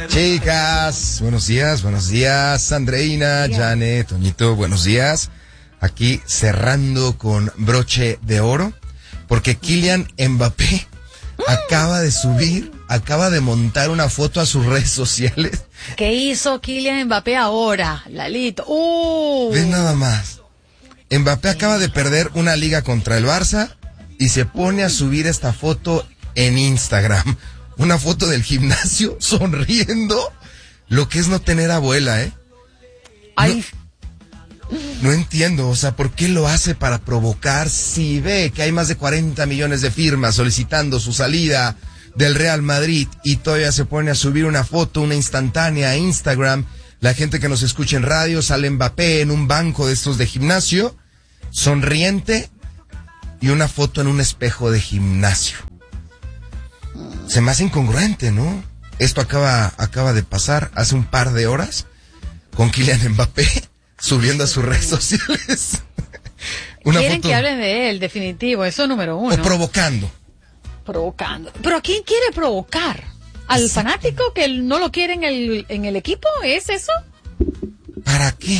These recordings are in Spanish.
Chicas, buenos días, Andreina, Janet, Toñito, buenos días. Aquí cerrando con broche de oro, porque Kylian Mbappé acaba de montar una foto a sus redes sociales. ¿Qué hizo Kylian Mbappé ahora, Lalito? Ve nada más. Mbappé acaba de perder una liga contra el Barça y se pone a subir esta foto en Instagram. Una foto del gimnasio sonriendo. Lo que es no tener abuela, ¿eh? Ay. No entiendo, o sea, ¿por qué lo hace para provocar? Si ve que hay más de 40 millones de firmas solicitando su salida del Real Madrid y todavía se pone a subir una foto, una instantánea a Instagram. La gente que nos escucha en radio, sale Mbappé en un banco de estos de gimnasio, sonriente, y una foto en un espejo de gimnasio. Se me hace incongruente, ¿no? Esto acaba de pasar hace un par de horas con Kylian Mbappé subiendo a sus redes sociales. Quieren que hablen de él, definitivo, eso número uno. O provocando. ¿Pero a quién quiere provocar? ¿Al fanático que no lo quiere en el equipo? ¿Es eso? ¿Para qué?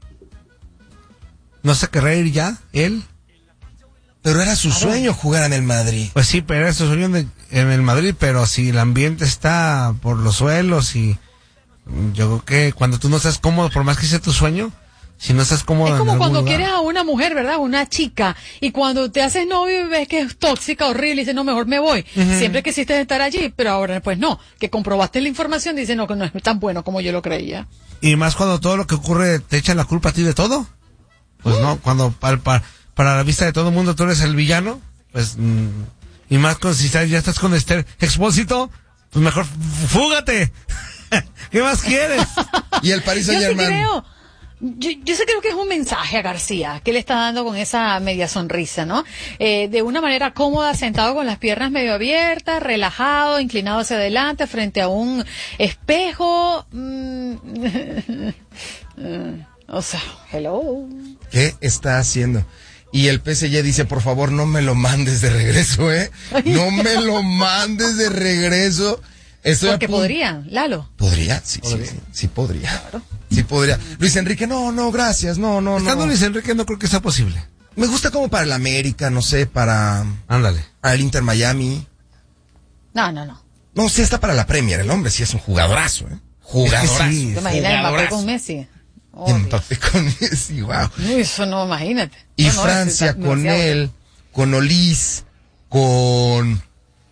¿No se querrá ir ya, él? Pero era su sueño jugar en el Madrid. Pues sí, pero era su sueño en el Madrid, pero si el ambiente está por los suelos y yo creo que cuando tú no estás cómodo, por más que sea tu sueño, si no estás cómodo es como en cuando lugar, quieres a una mujer, ¿verdad? Una chica, y cuando te haces novio y ves que es tóxica, horrible, y dices, no, mejor me voy. Siempre quisiste estar allí, pero ahora pues no, que comprobaste la información, dices, no, que no es tan bueno como yo lo creía. Y más cuando todo lo que ocurre te echan la culpa a ti de todo. Pues no, cuando para la vista de todo el mundo tú eres el villano, pues, y más si ya estás con Esther Expósito, pues mejor fúgate. ¿Qué más quieres? Y el Paris Saint-Germain. Yo sí creo que es un mensaje a García que le está dando con esa media sonrisa, ¿no? De una manera cómoda, sentado con las piernas medio abiertas, relajado, inclinado hacia adelante, frente a un espejo. O sea, hello. ¿Qué está haciendo? Y el PSG dice, por favor, no me lo mandes de regreso, ¿eh? No me lo mandes de regreso. Porque podría, Lalo. ¿Podría? Sí podría. Claro. Sí podría. Luis Enrique, no, gracias, no. Estando Luis Enrique no creo que sea posible. Me gusta como para el América, no sé, para... Ándale. Para el Inter Miami. No. No, sí está para la Premier, el hombre sí es un jugadorazo, ¿eh? Jugadorazo. Sí, ¿te imaginas Mbappé con Messi? Mbappé con Messi, wow. Eso no, imagínate. Y Francia con él, con Olise, con...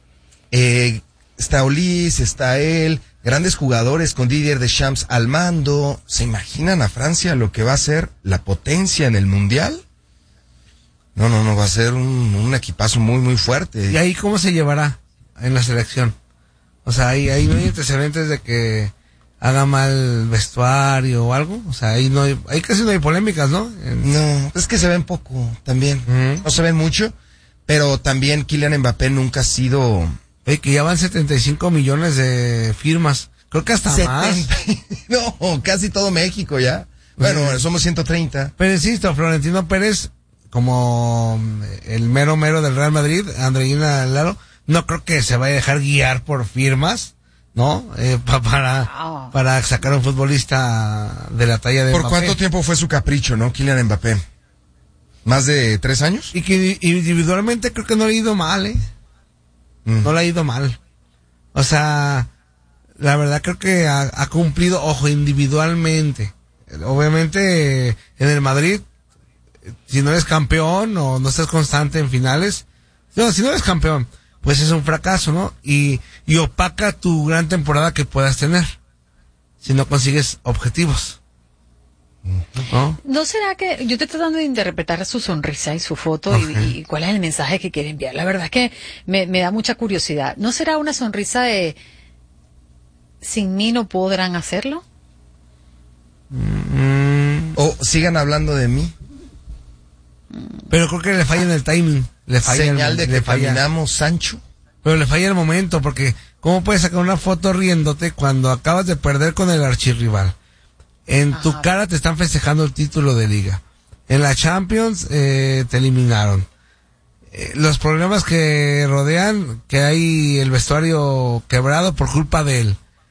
está Olise, está él, grandes jugadores con Didier Deschamps al mando. ¿Se imaginan a Francia lo que va a ser la potencia en el Mundial? No, va a ser un equipazo muy, muy fuerte. ¿Y ahí cómo se llevará en la selección? O sea, ahí no hay antecedentes de que haga mal vestuario o algo. O sea, ahí casi no hay polémicas, ¿no? No, es que se ven poco también. No se ven mucho, pero también Kylian Mbappé nunca ha sido... que ya van 75 millones de firmas. Creo que hasta 70. Más. No, casi todo México ya. Bueno, somos 130. Pero insisto, Florentino Pérez, como el mero del Real Madrid, Andreina Lalo, no creo que se vaya a dejar guiar por firmas, ¿no? Para sacar a un futbolista de la talla de ¿Por Mbappé. cuánto tiempo fue su capricho, no? Kylian Mbappé. ¿Más de 3 años? Y que individualmente creo que no le ha ido mal, ¿eh? No le ha ido mal. O sea, la verdad creo que ha cumplido, ojo, individualmente. Obviamente, en el Madrid, si no eres campeón o no estás constante en finales, no, si no eres campeón, pues es un fracaso, ¿no? Y opaca tu gran temporada que puedas tener, si no consigues objetivos. ¿No será que yo estoy tratando de interpretar su sonrisa y su foto y cuál es el mensaje que quiere enviar? La verdad es que me da mucha curiosidad. ¿No será una sonrisa de sin mí no podrán hacerlo? O sigan hablando de mí. Pero creo que le falla en el timing. Le falla señal de que caminamos, Sancho. Pero le falla el momento, porque ¿cómo puedes sacar una foto riéndote cuando acabas de perder con el archirrival? En tu cara te están festejando el título de liga. En la Champions te eliminaron. Los problemas que rodean, que hay el vestuario quebrado por culpa de él.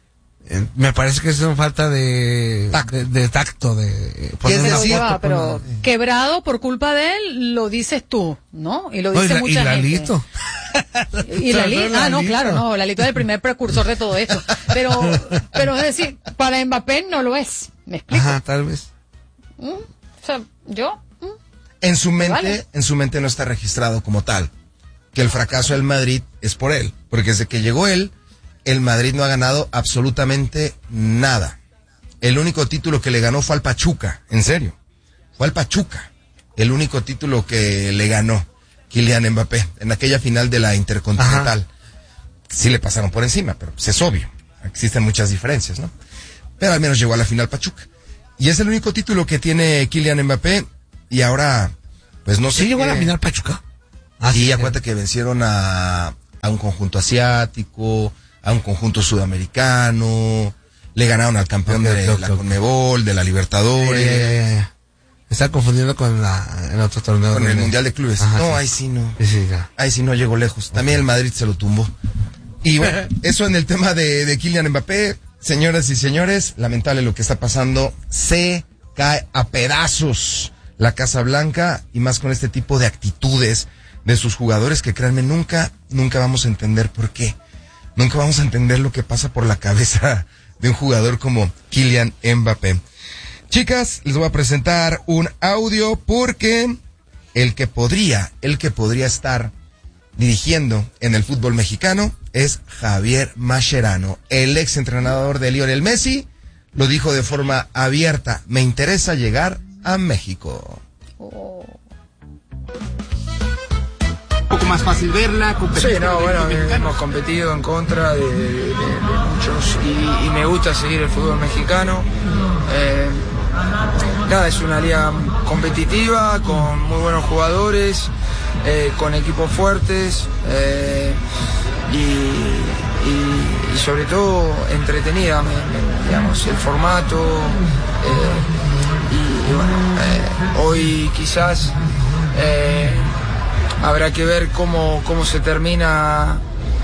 Me parece que es una falta de tacto, de pero quebrado por culpa de él, lo dices tú, ¿no? Y lo dice mucha gente. Lalito. Y Lalito, no, claro, no, Lalito es el primer precursor de todo esto. Pero es decir, para Mbappé no lo es. ¿Me explico? Ajá, tal vez. O sea, yo. En su mente no está registrado como tal que el fracaso del Madrid es por él, porque desde que llegó él, el Madrid no ha ganado absolutamente nada. El único título que le ganó fue al Pachuca, en serio. Fue al Pachuca. El único título que le ganó Kylian Mbappé en aquella final de la Intercontinental. Ajá. Sí le pasaron por encima, pero pues es obvio. Existen muchas diferencias, ¿no? Pero al menos llegó a la final Pachuca. Y es el único título que tiene Kylian Mbappé. Y ahora, pues no sé. ¿Sí llegó a la final Pachuca? Sí, acuérdate que vencieron a un conjunto asiático, a un conjunto sudamericano, le ganaron al campeón de la Conmebol, de la Libertadores. Está confundiendo con el otro torneo. Con el Mundial de Clubes. Ajá, no, ahí sí no. Sí, ahí sí no llegó lejos. También el Madrid se lo tumbó. Y bueno, eso en el tema de Kylian Mbappé. Señoras y señores, lamentable lo que está pasando. Se cae a pedazos la Casa Blanca, y más con este tipo de actitudes de sus jugadores que, créanme, nunca vamos a entender por qué. Nunca vamos a entender lo que pasa por la cabeza de un jugador como Kylian Mbappé. Chicas, les voy a presentar un audio porque el que podría estar dirigiendo en el fútbol mexicano es Javier Mascherano, el ex entrenador de Lionel Messi. Lo dijo de forma abierta: me interesa llegar a México. Un poco más fácil verla. Sí, no, bueno, hemos competido en contra de muchos y me gusta seguir el fútbol mexicano. Nada, es una liga competitiva, con muy buenos jugadores, con equipos fuertes y sobre todo entretenida, digamos, el formato. Y bueno, hoy quizás habrá que ver cómo se termina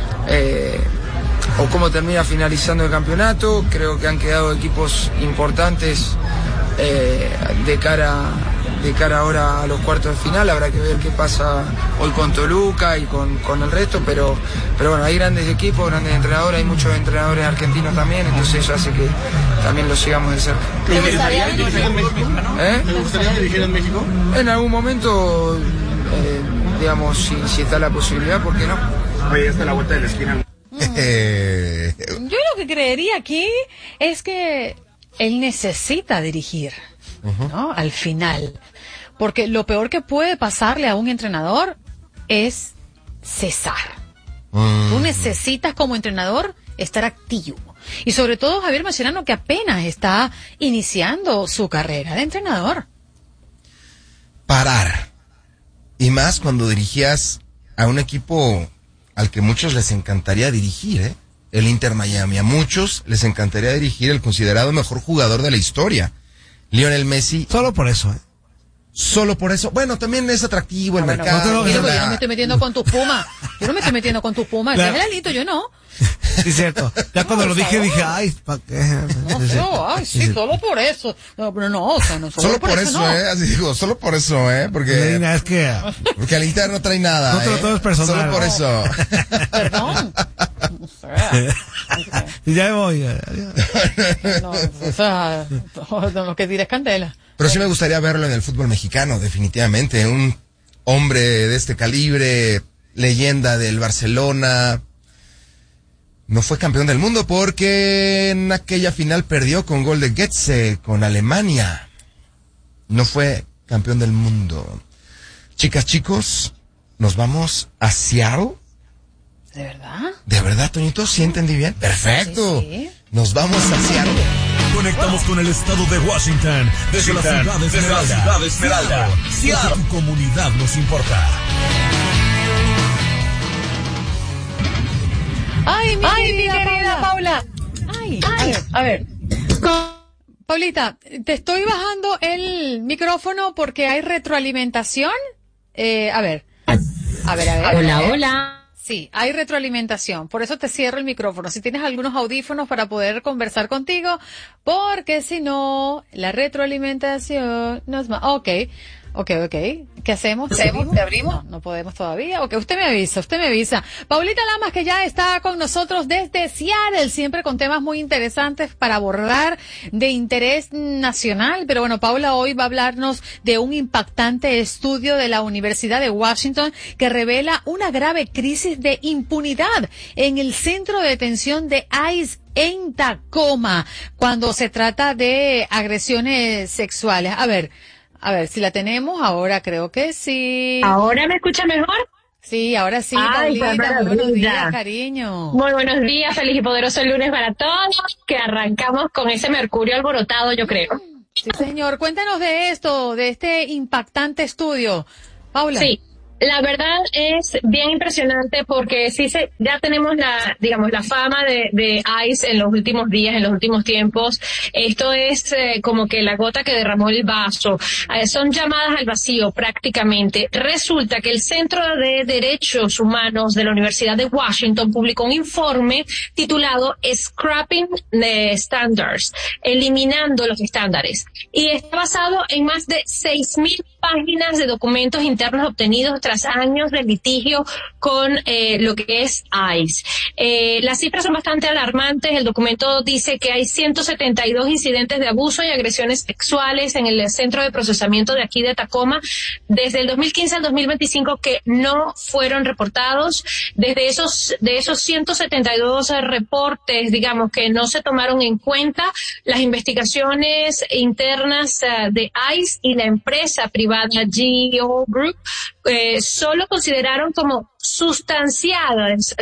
o cómo termina finalizando el campeonato. Creo que han quedado equipos importantes de cara ahora a los cuartos de final. Habrá que ver qué pasa hoy con Toluca y con el resto, pero bueno, hay grandes equipos, grandes entrenadores, hay muchos entrenadores argentinos también, entonces eso hace que también lo sigamos de cerca. ¿Te gustaría dirigir en México? ¿Te gustaría dirigir en México? En algún momento, digamos, si está la posibilidad, ¿por qué no? Oye, está a la vuelta de la esquina. Yo lo que creería aquí es que él necesita dirigir, ¿no? Al final. Porque lo peor que puede pasarle a un entrenador es cesar. Tú necesitas como entrenador estar activo. Y sobre todo Javier Mascherano, que apenas está iniciando su carrera de entrenador. Parar. Y más cuando dirigías a un equipo al que muchos les encantaría dirigir, ¿eh? El Inter Miami. A muchos les encantaría dirigir el considerado mejor jugador de la historia, Lionel Messi. Solo por eso, ¿eh? Solo por eso. Bueno, también es atractivo el mercado. Yo no me estoy metiendo con tus Pumas. Yo no me estoy metiendo con tus Pumas. Claro. Es el Alito, yo no. Sí, cierto. Ya cuando lo dije, ay, ¿para qué? Sí, solo por eso. No, pero no, o sea, no solo por eso, no. Así digo, solo por eso, porque... Es que... Porque al Inter no trae nada, no te lo tomes personal. Solo por eso. Perdón. Y ya me voy. No, o sea, lo que tires candela. Pero sí me gustaría verlo en el fútbol mexicano, definitivamente. Un hombre de este calibre, leyenda del Barcelona. No fue campeón del mundo porque en aquella final perdió con gol de Götze con Alemania. No fue campeón del mundo. Chicas, chicos, nos vamos a Seattle. ¿De verdad? ¿De verdad, Toñito? ¿Sí entendí bien? ¡Perfecto! Sí. Nos vamos a Seattle. Conectamos con el estado de Washington desde la ciudad de Esmeralda. Seattle. Tu comunidad nos importa. Ay, mi querida Paula. Ay, a ver. Paulita, te estoy bajando el micrófono porque hay retroalimentación. A ver. Hola. Sí, hay retroalimentación. Por eso te cierro el micrófono. Si tienes algunos audífonos para poder conversar contigo, porque si no, la retroalimentación no es más. Ok. ¿Qué hacemos? ¿Te abrimos? No podemos todavía. Ok, usted me avisa. Paulita Lamas, que ya está con nosotros desde Seattle, siempre con temas muy interesantes para abordar de interés nacional. Pero bueno, Paula hoy va a hablarnos de un impactante estudio de la Universidad de Washington que revela una grave crisis de impunidad en el centro de detención de ICE en Tacoma, cuando se trata de agresiones sexuales. A ver, si la tenemos, ahora creo que sí. ¿Ahora me escucha mejor? Sí, ahora sí, Paulita. Muy buenos días, cariño. Muy buenos días, feliz y poderoso lunes para todos, que arrancamos con ese mercurio alborotado, yo creo. Sí, señor. Cuéntanos de esto, de este impactante estudio. Paula. Sí. La verdad es bien impresionante porque ya tenemos la fama de ICE en los últimos días, en los últimos tiempos. Esto es como que la gota que derramó el vaso. Son llamadas al vacío prácticamente. Resulta que el Centro de Derechos Humanos de la Universidad de Washington publicó un informe titulado Scrapping the Standards, eliminando los estándares. Y está basado en más de 6,000 páginas de documentos internos obtenidos tras años de litigio con lo que es ICE. Las cifras son bastante alarmantes. El documento dice que hay 172 incidentes de abuso y agresiones sexuales en el centro de procesamiento de aquí de Tacoma desde el 2015 al 2025 que no fueron reportados. De esos 172 reportes, digamos, que no se tomaron en cuenta, las investigaciones internas de ICE y la empresa privada GEO Group solo consideraron como sustanciables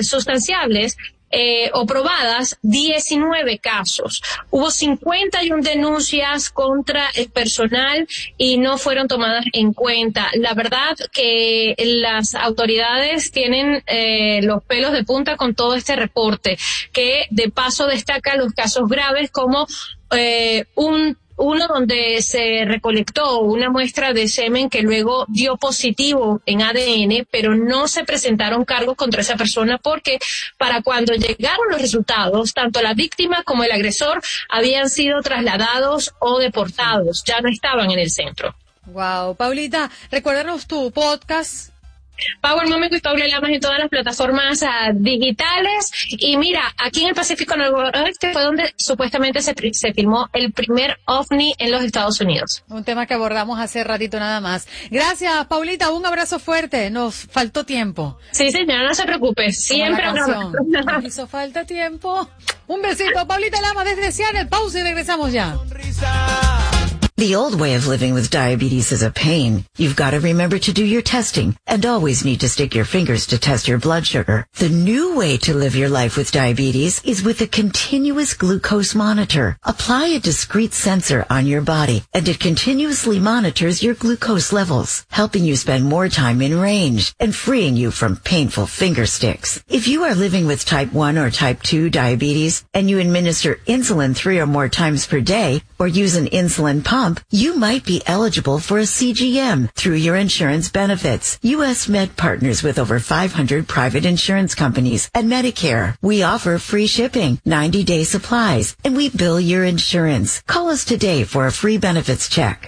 o probadas 19 casos. Hubo 51 denuncias contra el personal y no fueron tomadas en cuenta. La verdad que las autoridades tienen los pelos de punta con todo este reporte, que de paso destaca los casos graves como uno donde se recolectó una muestra de semen que luego dio positivo en ADN, pero no se presentaron cargos contra esa persona porque para cuando llegaron los resultados, tanto la víctima como el agresor habían sido trasladados o deportados, ya no estaban en el centro. Wow, Paulita, recuérdanos tu podcast. Power Moment with Paula Lamas en todas las plataformas digitales. Y mira, aquí en el Pacífico Noroeste fue donde supuestamente se filmó el primer OVNI en los Estados Unidos. Un tema que abordamos hace ratito nada más. Gracias, Paulita, un abrazo fuerte. Nos faltó tiempo. Sí, señora, no se preocupe. Siempre nos hizo falta tiempo. Un besito, Paulita Lamas desde Seattle. Pausa y regresamos ya. The old way of living with diabetes is a pain. You've got to remember to do your testing and always need to stick your fingers to test your blood sugar. The new way to live your life with diabetes is with a continuous glucose monitor. Apply a discrete sensor on your body and it continuously monitors your glucose levels, helping you spend more time in range and freeing you from painful finger sticks. If you are living with type 1 or type 2 diabetes and you administer insulin 3 or more times per day or use an insulin pump, you might be eligible for a CGM through your insurance benefits. U.S. Med partners with over 500 private insurance companies and Medicare. We offer free shipping, 90-day supplies, and we bill your insurance. Call us today for a free benefits check.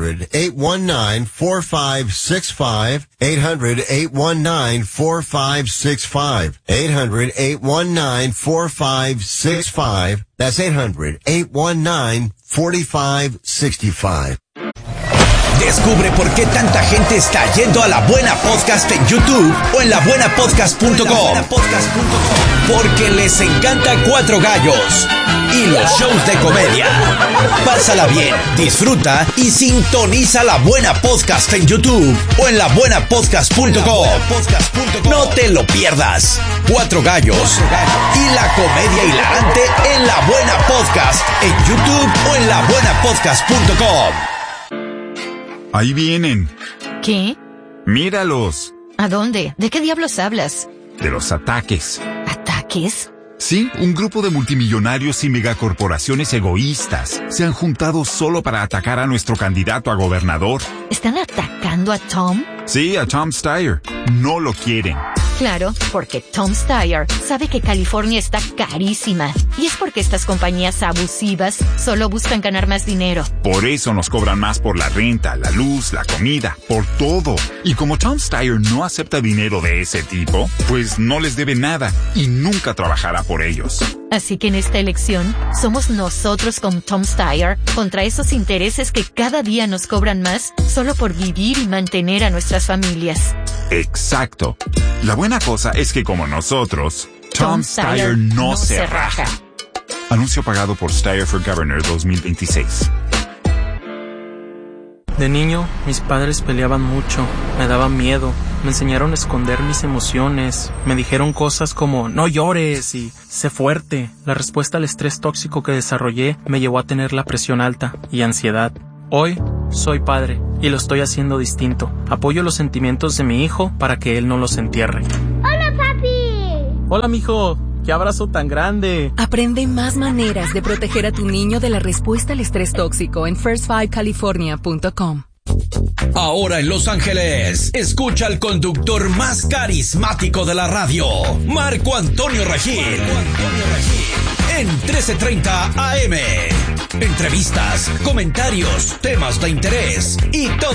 800-819-4565. 800-819-4565. 800-819-4565. That's 800-819-4565. Descubre por qué tanta gente está yendo a La Buena Podcast en YouTube o en labuenapodcast.com. Porque les encanta Cuatro Gallos y los shows de comedia. Pásala bien, disfruta y sintoniza La Buena Podcast en YouTube o en labuenapodcast.com. No te lo pierdas. Cuatro Gallos y la comedia hilarante en La Buena Podcast en YouTube o en labuenapodcast.com. Ahí vienen. ¿Qué? Míralos. ¿A dónde? ¿De qué diablos hablas? De los ataques. ¿Ataques? Sí, un grupo de multimillonarios y megacorporaciones egoístas se han juntado solo para atacar a nuestro candidato a gobernador. ¿Están atacando a Tom? Sí, a Tom Steyer. No lo quieren. Claro, porque Tom's Tire sabe que California está carísima. Y es porque estas compañías abusivas solo buscan ganar más dinero. Por eso nos cobran más por la renta, la luz, la comida, por todo. Y como Tom's Tire no acepta dinero de ese tipo, pues no les debe nada y nunca trabajará por ellos. Así que en esta elección, somos nosotros con Tom's Tire contra esos intereses que cada día nos cobran más solo por vivir y mantener a nuestras familias. Exacto. La buena cosa es que como nosotros, Tom's Tire no se raja. Anuncio pagado por Steyr for Governor 2026. De niño, mis padres peleaban mucho, me daban miedo, me enseñaron a esconder mis emociones, me dijeron cosas como no llores y sé fuerte. La respuesta al estrés tóxico que desarrollé me llevó a tener la presión alta y ansiedad. Hoy soy padre y lo estoy haciendo distinto. Apoyo los sentimientos de mi hijo para que él no los entierre. ¡Hola, papi! Hola, mijo. ¡Qué abrazo tan grande! Aprende más maneras de proteger a tu niño de la respuesta al estrés tóxico en first5california.com. Ahora en Los Ángeles, escucha al conductor más carismático de la radio, Marco Antonio Regil. En 1330 AM. Entrevistas, comentarios, temas de interés y todo